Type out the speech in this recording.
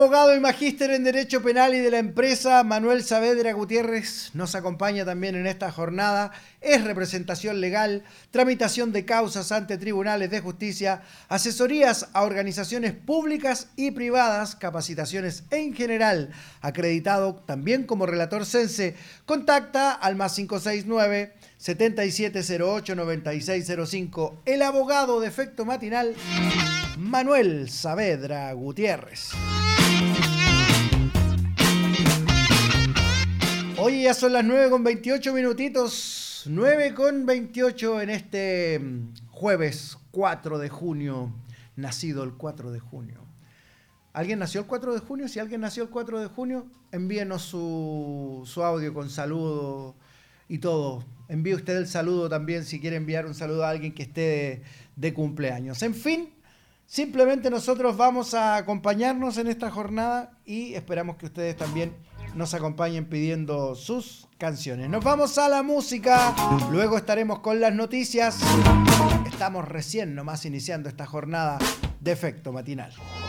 Abogado y magíster en Derecho Penal y de la empresa, Manuel Saavedra Gutiérrez, nos acompaña también en esta jornada. Es representación legal, tramitación de causas ante tribunales de justicia, asesorías a organizaciones públicas y privadas, capacitaciones en general. Acreditado también como relator CENSE. Contacta al +569 7708 9605. El abogado de efecto matinal, Manuel Saavedra Gutiérrez. Oye, ya son las 9:28 minutitos. 9:28 en este jueves 4 de junio. Nacido el 4 de junio. ¿Alguien nació el 4 de junio? Si alguien nació el 4 de junio, envíenos su audio con saludo y todo. Envíe usted el saludo también si quiere enviar un saludo a alguien que esté de cumpleaños. En fin, simplemente nosotros vamos a acompañarnos en esta jornada y esperamos que ustedes también nos acompañen pidiendo sus canciones. Nos vamos a la música, luego estaremos con las noticias. Estamos recién nomás iniciando esta jornada de efecto matinal.